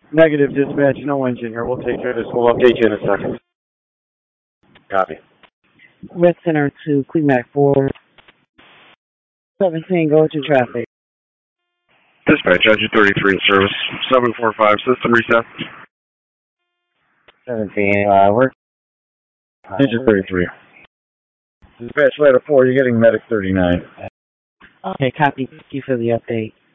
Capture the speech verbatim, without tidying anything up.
Negative dispatch, no engine here. We'll take care of this. We'll update you in a second. Copy. Red Center to Quemac four seventeen, go to traffic. Dispatch, engine thirty-three in service. seven four five, system reset. seventeen, uh, we're... Engine thirty-three. Dispatch letter four, you're getting medic thirty-nine. Okay, copy. Thank you for the update.